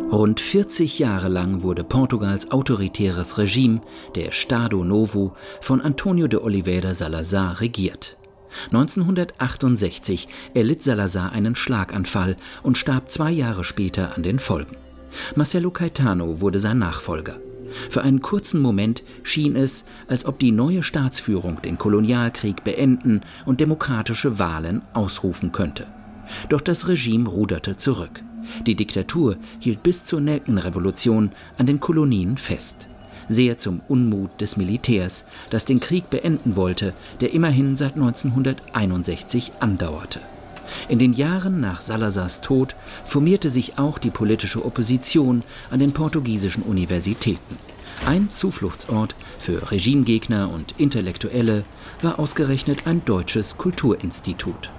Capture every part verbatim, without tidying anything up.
Rund vierzig Jahre lang wurde Portugals autoritäres Regime, der Estado Novo, von António de Oliveira Salazar regiert. neunzehnhundertachtundsechzig erlitt Salazar einen Schlaganfall und starb zwei Jahre später an den Folgen. Marcelo Caetano wurde sein Nachfolger. Für einen kurzen Moment schien es, als ob die neue Staatsführung den Kolonialkrieg beenden und demokratische Wahlen ausrufen könnte. Doch das Regime ruderte zurück. Die Diktatur hielt bis zur Nelkenrevolution an den Kolonien fest. Sehr zum Unmut des Militärs, das den Krieg beenden wollte, der immerhin seit neunzehnhunderteinundsechzig andauerte. In den Jahren nach Salazars Tod formierte sich auch die politische Opposition an den portugiesischen Universitäten. Ein Zufluchtsort für Regimegegner und Intellektuelle war ausgerechnet ein deutsches Kulturinstitut.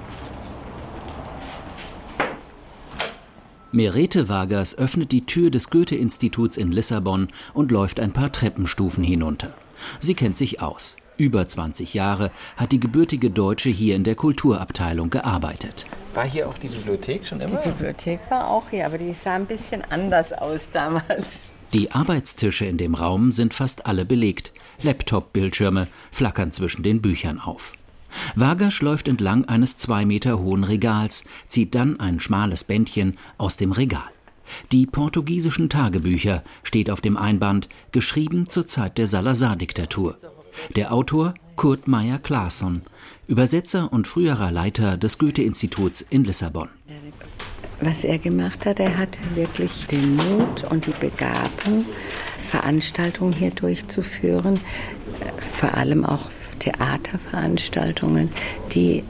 Merete Vargas öffnet die Tür des Goethe-Instituts in Lissabon und läuft ein paar Treppenstufen hinunter. Sie kennt sich aus. Über zwanzig Jahre hat die gebürtige Deutsche hier in der Kulturabteilung gearbeitet. War hier auch die Bibliothek schon immer? Die Bibliothek war auch hier, aber die sah ein bisschen anders aus damals. Die Arbeitstische in dem Raum sind fast alle belegt. Laptop-Bildschirme flackern zwischen den Büchern auf. Vargas läuft entlang eines zwei Meter hohen Regals, zieht dann ein schmales Bändchen aus dem Regal. Die portugiesischen Tagebücher steht auf dem Einband, geschrieben zur Zeit der Salazar-Diktatur. Der Autor Kurt Meyer-Claesson, Übersetzer und früherer Leiter des Goethe-Instituts in Lissabon. Was er gemacht hat, er hatte wirklich den Mut und die Begabung, Veranstaltungen hier durchzuführen, vor allem auch Theaterveranstaltungen, die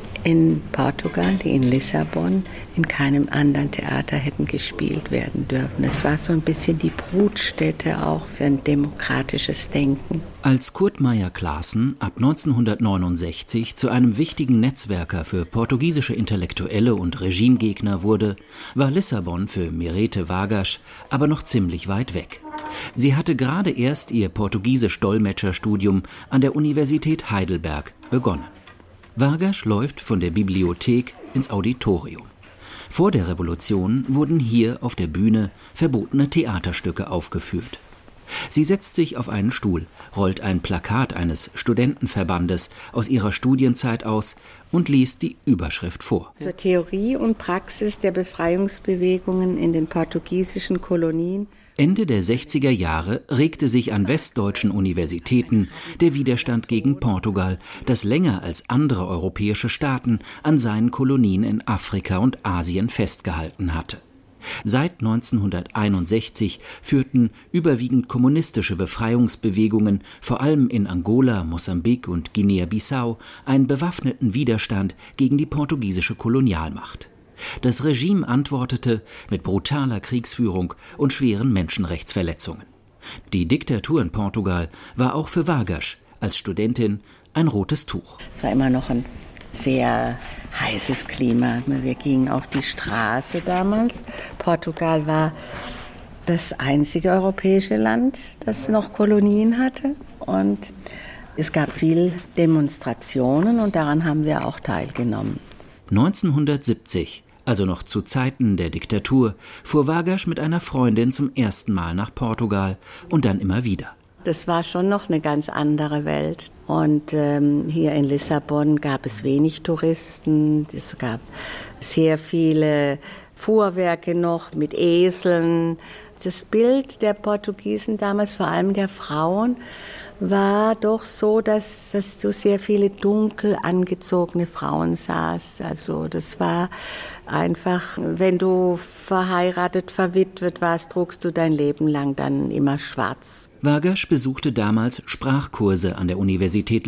in Portugal, die in Lissabon, in keinem anderen Theater hätten gespielt werden dürfen. Es war so ein bisschen die Brutstätte auch für ein demokratisches Denken. Als Kurt Meyer-Claesson ab neunzehnhundertneunundsechzig zu einem wichtigen Netzwerker für portugiesische Intellektuelle und Regimegegner wurde, war Lissabon für Merete Vargas aber noch ziemlich weit weg. Sie hatte gerade erst ihr Portugiesisch-Dolmetscherstudium an der Universität Heidelberg begonnen. Vargas läuft von der Bibliothek ins Auditorium. Vor der Revolution wurden hier auf der Bühne verbotene Theaterstücke aufgeführt. Sie setzt sich auf einen Stuhl, rollt ein Plakat eines Studentenverbandes aus ihrer Studienzeit aus und liest die Überschrift vor. Zur Theorie und Praxis der Befreiungsbewegungen in den portugiesischen Kolonien. Ende der sechziger Jahre regte sich an westdeutschen Universitäten der Widerstand gegen Portugal, das länger als andere europäische Staaten an seinen Kolonien in Afrika und Asien festgehalten hatte. Seit neunzehnhunderteinundsechzig führten überwiegend kommunistische Befreiungsbewegungen, vor allem in Angola, Mosambik und Guinea-Bissau, einen bewaffneten Widerstand gegen die portugiesische Kolonialmacht. Das Regime antwortete mit brutaler Kriegsführung und schweren Menschenrechtsverletzungen. Die Diktatur in Portugal war auch für Vargas als Studentin ein rotes Tuch. Es war immer noch ein sehr heißes Klima. Wir gingen auf die Straße damals. Portugal war das einzige europäische Land, das noch Kolonien hatte. Und es gab viele Demonstrationen und daran haben wir auch teilgenommen. neunzehnhundertsiebzig, also noch zu Zeiten der Diktatur, fuhr Vargas mit einer Freundin zum ersten Mal nach Portugal und dann immer wieder. Das war schon noch eine ganz andere Welt. Und ähm, hier in Lissabon gab es wenig Touristen. Es gab sehr viele Fuhrwerke noch mit Eseln. Das Bild der Portugiesen damals, vor allem der Frauen, war doch so, dass, dass du sehr viele dunkel angezogene Frauen sahst. Also das war einfach, wenn du verheiratet, verwitwet warst, trugst du dein Leben lang dann immer schwarz. Vargas besuchte damals Sprachkurse an der Universität